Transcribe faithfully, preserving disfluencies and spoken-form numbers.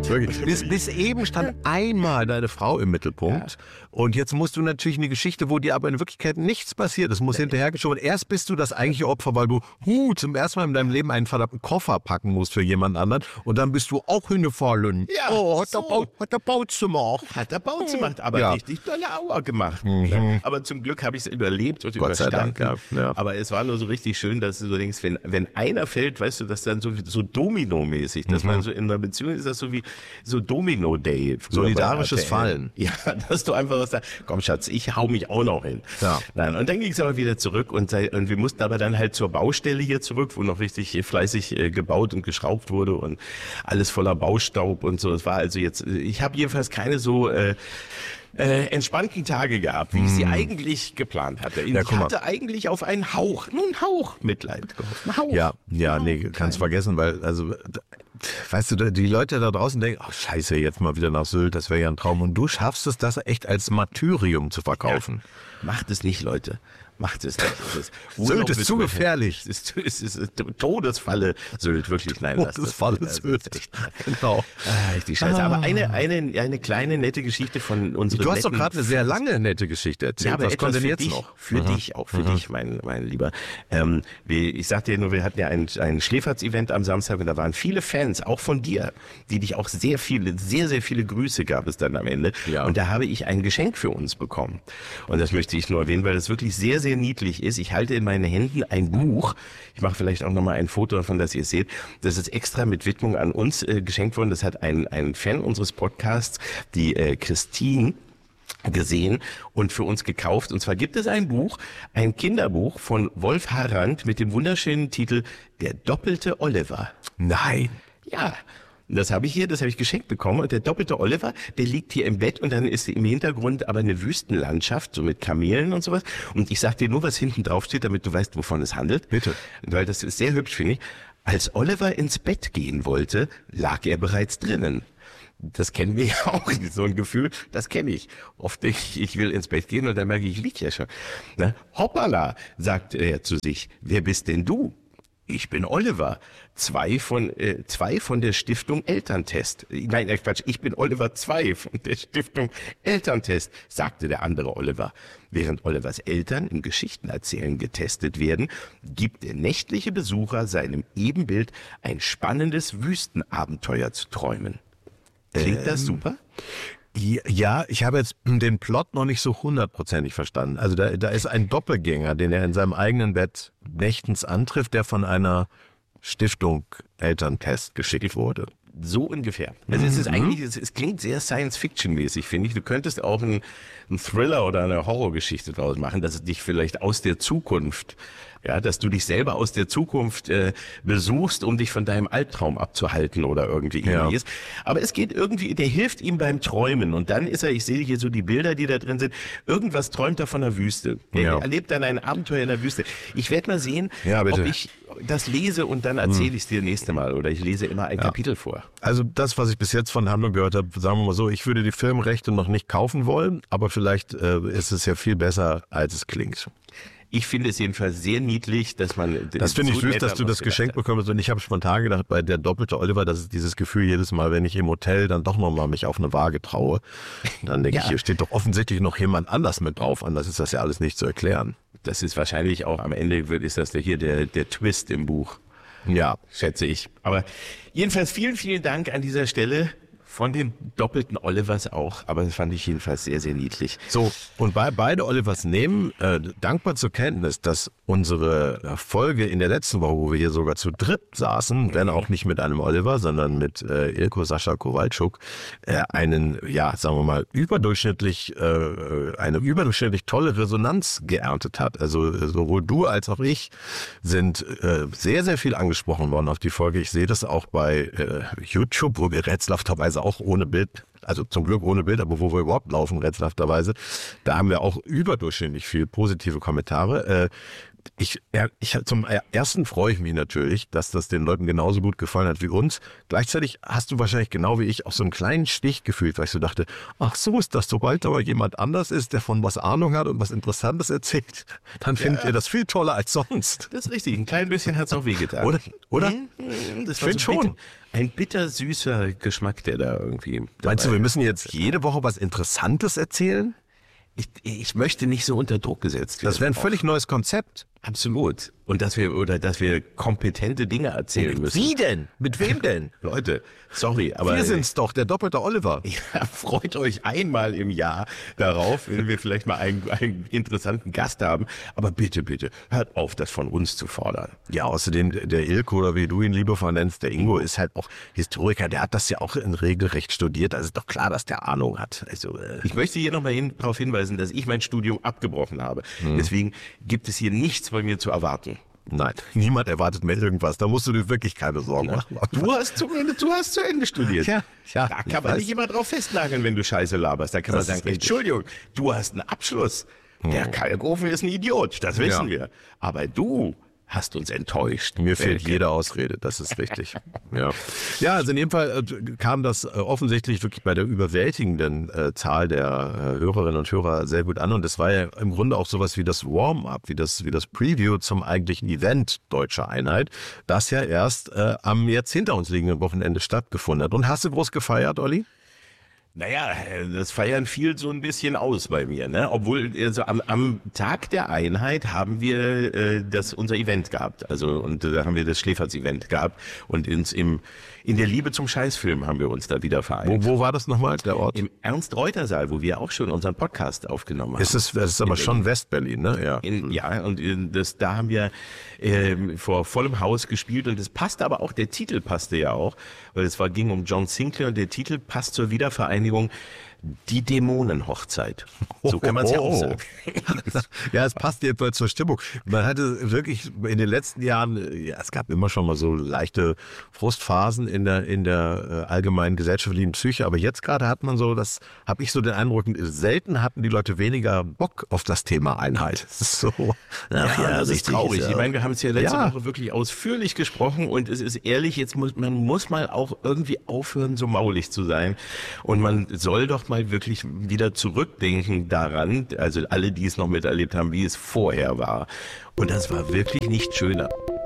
Wirklich. Bis, bis eben stand einmal deine Frau im Mittelpunkt. Ja. Und jetzt musst du natürlich eine Geschichte, wo dir aber in Wirklichkeit nichts passiert. Es muss hinterhergeschoben. Erst bist du das eigentliche Opfer, weil du huh, zum ersten Mal in deinem Leben einen verdammten Koffer packen musst für jemand anderen. Und dann bist du auch hingefallen. Ja, oh, hat, so. der Bau, hat der Bautz gemacht. Hat der Bautz gemacht, aber ja. richtig dolle Aua gemacht. Mhm. Aber zum Glück habe ich es überlebt und Gott sei Dank, überstanden. ja. Ja. Aber es war nur so richtig schön, dass du so denkst, wenn, wenn einer fällt, weißt du, das dann so, so Domino-mäßig, dass mhm. man so in einer Beziehung ist, das so wie so Domino-Day. Solidarisches Fallen. Ja, dass du einfach was sagst, komm Schatz, ich hau mich auch noch hin. Ja. Nein, und dann ging es aber wieder zurück und, und wir mussten aber dann halt zur Baustelle hier zurück, wo noch richtig fleißig äh, gebaut und geschraubt wurde und alles voller Baustaub und so. Es war also jetzt, ich habe jedenfalls keine so äh, äh, entspannten Tage gehabt, wie ich sie eigentlich geplant hatte. Ja, ich hatte eigentlich auf einen Hauch, nur einen Hauch Mitleid gehofft. Ein Hauch. Ja, ja, nee, kannst vergessen, weil, also, weißt du, die Leute da draußen denken, ach scheiße, jetzt mal wieder nach Sylt, das wäre ja ein Traum. Und du schaffst es, das echt als Martyrium zu verkaufen. Ja. Macht es nicht, Leute. Macht es nicht. Es ist Sylt ist zu gefährlich. Es ist, es ist, es ist Todesfalle Sylt, wirklich. Nein, Todesfalle das, das, Sylt. Das echt, genau. Ah, richtig scheiße. Ah. Aber eine, eine, eine kleine nette Geschichte von unseren Du hast doch gerade eine sehr lange nette Geschichte erzählt. Ja, aber was kommt denn für jetzt dich, noch? Für Aha. dich, auch für Aha. dich, mein, mein Lieber. Ähm, wir, ich sagte dir nur, wir hatten ja ein, ein Schläferz-Event am Samstag und da waren viele Fans, auch von dir, die dich auch sehr viele, sehr, sehr viele Grüße gab es dann am Ende. Ja. Und da habe ich ein Geschenk für uns bekommen. Und das möchte ich nur erwähnen, weil das wirklich sehr, sehr niedlich ist. Ich halte in meinen Händen ein Buch. Ich mache vielleicht auch nochmal ein Foto davon, dass ihr es seht. Das ist extra mit Widmung an uns äh, geschenkt worden. Das hat ein, ein Fan unseres Podcasts, die äh, Christine, gesehen und für uns gekauft. Und zwar gibt es ein Buch, ein Kinderbuch von Wolf Harand mit dem wunderschönen Titel Der doppelte Oliver. Nein. Ja. Das habe ich hier, das habe ich geschenkt bekommen. Und der doppelte Oliver, der liegt hier im Bett und dann ist im Hintergrund aber eine Wüstenlandschaft, so mit Kamelen und sowas. Und ich sag dir nur, was hinten drauf steht, damit du weißt, wovon es handelt. Bitte. Weil das ist sehr hübsch, finde ich. Als Oliver ins Bett gehen wollte, lag er bereits drinnen. Das kennen wir ja auch, so ein Gefühl, das kenne ich. Oft ich, ich will ins Bett gehen und dann merke ich, ich lieg ja schon. Na, hoppala, sagt er zu sich, wer bist denn du? Ich bin Oliver. Zwei von, äh, zwei von der Stiftung Elterntest. Nein, Quatsch, ich bin Oliver zwei von der Stiftung Elterntest, sagte der andere Oliver. Während Olivers Eltern im Geschichtenerzählen getestet werden, gibt der nächtliche Besucher seinem Ebenbild ein spannendes Wüstenabenteuer zu träumen. Klingt das super? Ja, ich habe jetzt den Plot noch nicht so hundertprozentig verstanden. Also da, da ist ein Doppelgänger, den er in seinem eigenen Bett nächtens antrifft, der von einer Stiftung Elterntest geschickt wurde. So ungefähr. Also es ist eigentlich, es, es klingt sehr Science-Fiction-mäßig, finde ich. Du könntest auch einen, einen Thriller oder eine Horrorgeschichte daraus machen, dass es dich vielleicht aus der Zukunft, ja, dass du dich selber aus der Zukunft äh, besuchst, um dich von deinem Albtraum abzuhalten oder irgendwie Ja. ähnliches. Aber es geht irgendwie, der hilft ihm beim Träumen und dann ist er, ich sehe hier so die Bilder, die da drin sind, irgendwas träumt er von der Wüste. Er Ja. erlebt dann ein Abenteuer in der Wüste. Ich werde mal sehen, Ja, bitte. ob ich das lese und dann erzähle ich es dir nächste Mal oder ich lese immer ein Kapitel vor. Also das, was ich bis jetzt von Handlung gehört habe, sagen wir mal so, ich würde die Filmrechte noch nicht kaufen wollen, aber vielleicht äh, ist es ja viel besser, als es klingt. Ich finde es jedenfalls sehr niedlich, dass man... Das finde ich so süß, nett dass du an das uns Geschenk gedacht bekommst. Und ich habe spontan gedacht, bei der doppelte Oliver, das ist dieses Gefühl jedes Mal, wenn ich im Hotel dann doch nochmal mich auf eine Waage traue. Dann denke Ja. ich, hier steht doch offensichtlich noch jemand anders mit drauf. Anders ist das ja alles nicht zu erklären. hast. Das ist wahrscheinlich auch am Ende, wird, ist das der, hier der, der Twist im Buch, Ja, schätze ich. Aber jedenfalls vielen, vielen Dank an dieser Stelle von den doppelten Olivers auch. Aber das fand ich jedenfalls sehr, sehr niedlich. so. Und bei beide Olivers nehmen äh, dankbar zur Kenntnis, dass unsere äh, Folge in der letzten Woche, wo wir hier sogar zu dritt saßen, wenn auch nicht mit einem Oliver, sondern mit äh, Ilko Sascha Kowalczuk, äh, einen, ja, sagen wir mal, überdurchschnittlich, äh, eine überdurchschnittlich tolle Resonanz geerntet hat. Also äh, sowohl du als auch ich sind äh, sehr, sehr viel angesprochen worden auf die Folge. Ich sehe das auch bei äh, YouTube, wo wir rätselhafterweise auch ohne Bild, also zum Glück ohne Bild, aber wo wir überhaupt laufen, rätselhafterweise, da haben wir auch überdurchschnittlich viel positive Kommentare. Äh, Ich, ich, zum ersten freue ich mich natürlich, dass das den Leuten genauso gut gefallen hat wie uns. Gleichzeitig hast du wahrscheinlich genau wie ich auch so einen kleinen Stich gefühlt, weil ich so dachte, ach so ist das, sobald aber jemand anders ist, der von was Ahnung hat und was Interessantes erzählt, dann findet ihr das viel toller als sonst. Das ist richtig, ein klein bisschen hat es auch wehgetan. Oder? Oder? Das Ich finde so schon. bitter. ein bittersüßer Geschmack, der da irgendwie dabei Meinst du, wir müssen jetzt jede Woche was Interessantes erzählen? Ich, ich möchte nicht so unter Druck gesetzt werden. Das wäre ein völlig neues Konzept. Absolut. Und dass wir, oder dass wir kompetente Dinge erzählen müssen. Wie denn? Mit wem denn? Leute, sorry, aber... Wir sind's doch, der doppelte Oliver. Ja, freut euch einmal im Jahr darauf, wenn wir vielleicht mal einen, einen interessanten Gast haben. Aber bitte, bitte, hört auf, das von uns zu fordern. Ja, außerdem der Ilko, oder wie du ihn liebevoll nennst, der Ingo, ist halt auch Historiker. Der hat das ja auch in Regelrecht studiert. Also ist doch klar, dass der Ahnung hat. Also, äh Ich möchte hier nochmal hin, darauf hinweisen, dass ich mein Studium abgebrochen habe. Hm. Deswegen gibt es hier nichts bei mir zu erwarten. Nein, niemand erwartet mehr irgendwas. Da musst du dir wirklich keine Sorgen machen. Du hast zu Ende, du hast zu Ende studiert. Ja, ja, da kann man nicht immer drauf festnageln, wenn du Scheiße laberst. Da kann man sagen, Entschuldigung, du hast einen Abschluss. Der Kalkofen ist ein Idiot, das wissen ja. wir. Aber du hast uns enttäuscht. Mir fehlt jede Ausrede, das ist richtig. ja. ja, also in jedem Fall äh, kam das äh, offensichtlich wirklich bei der überwältigenden äh, Zahl der äh, Hörerinnen und Hörer sehr gut an. Und das war ja im Grunde auch sowas wie das Warm-up, wie das, wie das Preview zum eigentlichen Event Deutsche Einheit, das ja erst äh, am jetzt hinter uns liegenden Wochenende stattgefunden hat. Und hast du groß gefeiert, Olli? Naja, das Feiern fiel so ein bisschen aus bei mir, ne? Obwohl also am, am Tag der Einheit haben wir äh, das unser Event gehabt, also und da haben wir das Schläferz-Event gehabt und ins im in der Liebe zum Scheißfilm haben wir uns da wieder vereint. Wo, wo war das nochmal, der Ort? Im Ernst-Reuter-Saal, wo wir auch schon unseren Podcast aufgenommen haben. Ist es, das ist aber schon West-Berlin, ne? Ja. In, ja, und das, da haben wir ähm, vor vollem Haus gespielt und es passte aber auch, der Titel passte ja auch, weil es war, ging um John Sinclair und der Titel passt zur Wiedervereinigung. Die Dämonenhochzeit. So kann man es ja auch sagen. Ja, es passt jedenfalls zur Stimmung. Man hatte wirklich in den letzten Jahren, ja, es gab immer schon mal so leichte Frustphasen in der in der äh, allgemeinen gesellschaftlichen Psyche, aber jetzt gerade hat man so, das habe ich so den Eindruck, selten hatten die Leute weniger Bock auf das Thema Einheit. Das ist so, ach, ja, ja, das ist traurig. Ja. Ich meine, wir haben es ja letzte ja. Woche wirklich ausführlich gesprochen und es ist ehrlich, jetzt muss man muss mal auch irgendwie aufhören, so maulig zu sein und man soll doch mal wirklich wieder zurückdenken daran, also alle, die es noch miterlebt haben, wie es vorher war. Und das war wirklich nicht schöner.